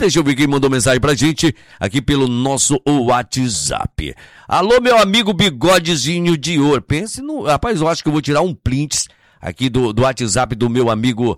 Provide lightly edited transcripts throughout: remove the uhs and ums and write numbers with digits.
Deixa eu ver quem mandou mensagem pra gente aqui pelo nosso WhatsApp. Alô, meu amigo Bigodezinho de Ouro. Pense no... Rapaz, eu acho que eu vou tirar um print aqui do WhatsApp do meu amigo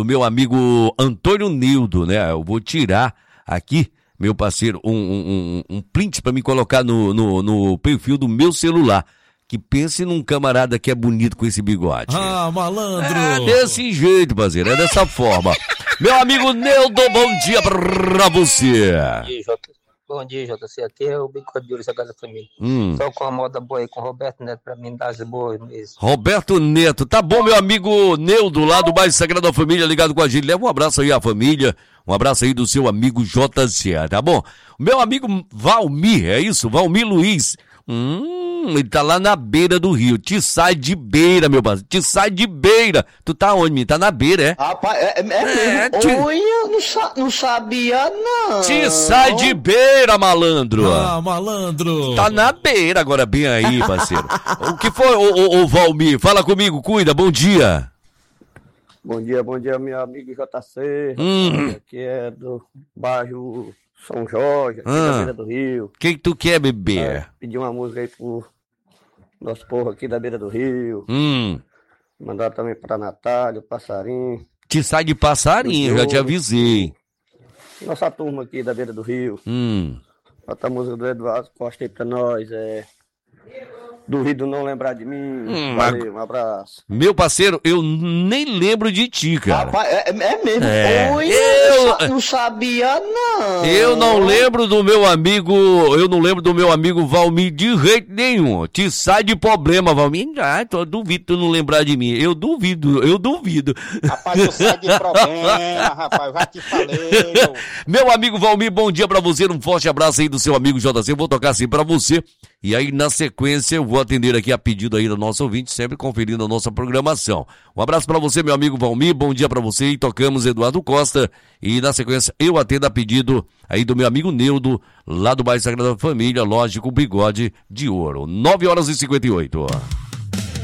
Antônio Nildo, né? Eu vou tirar aqui, meu parceiro, um print pra me colocar no perfil do meu celular. Que pense num camarada que é bonito com esse bigode. Ah, malandro! É desse jeito, parceiro, é dessa forma. Meu amigo Neudo, bom dia pra você. Bom dia, JC. Aqui é o Bigode de Ouro, Sagrada Família. Só com a moda boa aí com o Roberto Neto pra mim dar as boas mesmo. Roberto Neto, tá bom, meu amigo Neudo, lá do bairro Sagrada Família, ligado com a gente. Leva um abraço aí à família, um abraço aí do seu amigo JC, tá bom? Meu amigo Valmir, é isso? Valmir Luiz. Ele tá lá na beira do rio. Te sai de beira, meu parceiro. Te sai de beira. Tu tá onde, menino? Tá na beira, é? Rapaz, é mesmo. Olha, não sabia, não. Te sai de beira, malandro. Ah, malandro. Tá na beira agora, bem aí, parceiro. O que foi, ô Valmir? Fala comigo, cuida, bom dia. Bom dia, meu amigo JC. Aqui é do bairro São Jorge, aqui da beira do rio. O que tu quer, bebê? Pedir uma música aí pro nosso povo aqui da beira do rio. Mandar também pra Natália, o Passarinho. Te sai de passarinho, já te avisei. Nossa turma aqui da beira do rio. Bota a música do Eduardo Costa aí pra nós, Duvido não lembrar de mim. Valeu, um abraço. Meu parceiro, eu nem lembro de ti, cara. Rapaz, é mesmo. Eu não sabia, não. Eu não lembro do meu amigo Valmir de jeito nenhum. Te sai de problema, Valmir. Eu duvido tu não lembrar de mim. Eu duvido. Rapaz, tu sai de problema, rapaz. Já te falei. Meu amigo Valmir, bom dia pra você. Um forte abraço aí do seu amigo JC. Eu vou tocar assim pra você. E aí, na sequência, eu vou atender aqui a pedido aí do nosso ouvinte, sempre conferindo a nossa programação. Um abraço pra você, meu amigo Valmir, bom dia pra você. E tocamos Eduardo Costa. E na sequência, eu atendo a pedido aí do meu amigo Neudo, lá do bairro Sagrada Família, lógico, Bigode de Ouro. 9h58.